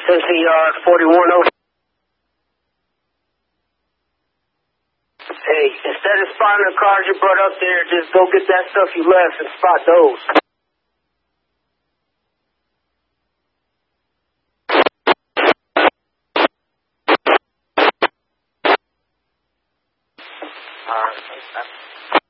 Century Yard, 4106. Hey, instead of spotting the cars you brought up there, just go get that stuff you left and spot those. All right.